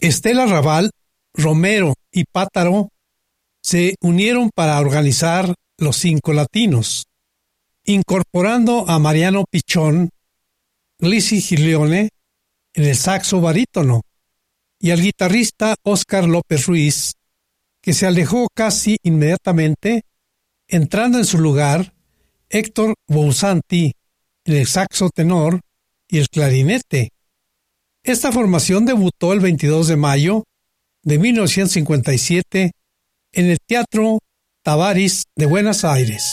Estela Raval, Romero y Pátaro se unieron para organizar Los Cinco Latinos, incorporando a Mariano Pichón, Lizzy Giglione en el saxo barítono y al guitarrista Óscar López Ruiz, que se alejó casi inmediatamente, entrando en su lugar Héctor Bouzanti en el saxo tenor y el clarinete. Esta formación debutó el 22 de mayo de 1957 en el Teatro Tabarís de Buenos Aires.